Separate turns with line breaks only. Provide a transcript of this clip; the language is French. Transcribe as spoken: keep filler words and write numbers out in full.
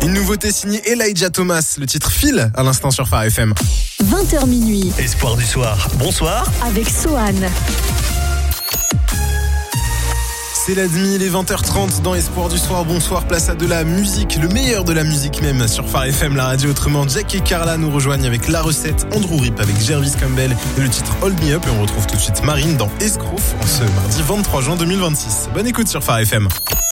Une nouveauté signée Elijah Thomas, le titre Feel à l'instant sur Phare F M.
vingt heures minuit.
Espoir du soir, bonsoir.
Avec Sohan.
C'est la demi, il est vingt heures trente dans Espoir du soir. Bonsoir, place à de la musique, le meilleur de la musique même sur Phare F M, la radio autrement. Jack et Carla nous rejoignent avec la recette, Andrew Rip avec Jervis Campbell et le titre Hold Me Up. Et on retrouve tout de suite Marine dans Escrof en ce mardi vingt-trois juin deux mille vingt-six. Bonne écoute sur Phare F M.